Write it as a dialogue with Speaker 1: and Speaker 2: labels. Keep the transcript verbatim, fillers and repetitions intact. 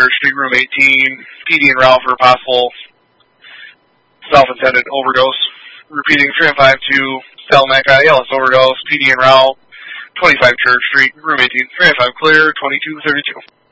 Speaker 1: Church Street, room eighteen, P D and Ralph for a possible self-intended overdose. Repeating, three one five two, Stelmack, I L S overdose, P D and Ralph, twenty-five Church Street, room eighteen, three one five clear, twenty-two thirty-two.